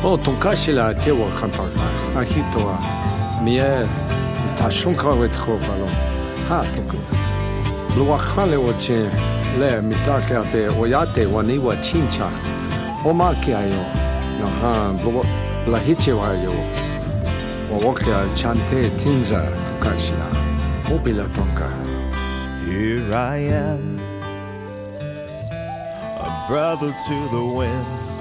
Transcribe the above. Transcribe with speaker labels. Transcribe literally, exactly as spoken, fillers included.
Speaker 1: O tonkashila te wa khantaka. Ahitoa. Mie tashunka wetko balo. Ha toku. Lo khale oche le mitaka be oyate waniwa chincha. Oma kiayo. Na ha blo la hichewa yo. Wokia chante tinza tonkashila. Mobila tonka.
Speaker 2: Here I am, a brother to the wind.